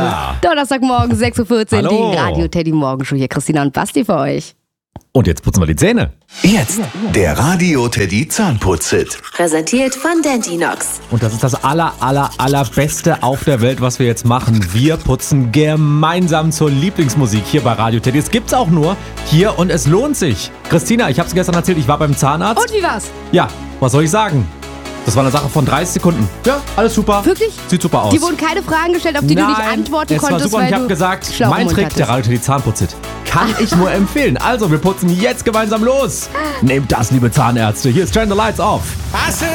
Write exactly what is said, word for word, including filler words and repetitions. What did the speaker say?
Yeah. Donnerstagmorgen, sechs Uhr vierzehn, Hallo. die Radio Teddy Morgenshow. Hier Christina und Basti für euch. Und jetzt putzen wir die Zähne. Jetzt der Radio Teddy Zahnputz-Hit. Präsentiert von Dentinox. Und das ist das aller, aller, allerbeste auf der Welt, was wir jetzt machen. Wir putzen gemeinsam zur Lieblingsmusik hier bei Radio Teddy. Es gibt's auch nur hier und es lohnt sich. Christina, ich hab's gestern erzählt, ich war beim Zahnarzt. Und wie war's? Ja, was soll ich sagen? Das war eine Sache von dreißig Sekunden. Ja, alles super. Wirklich? Sieht super aus. Dir wurden keine Fragen gestellt, auf die Nein, du nicht antworten es war konntest, super und weil ich habe du gesagt, schlauen mein Mund Trick, hattest. der Radio Teddy Zahnputz-Hit, kann ich nur empfehlen. Also, wir putzen jetzt gemeinsam los. Nehmt das, liebe Zahnärzte. Hier ist Turn the Lights Off. Passe